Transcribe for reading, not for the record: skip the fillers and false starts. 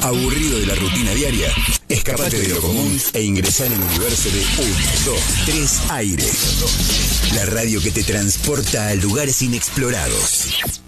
¿Aburrido de la rutina diaria? Escapate de lo común e ingresá en el universo de 1, 2, 3 Aire. La radio que te transporta a lugares inexplorados.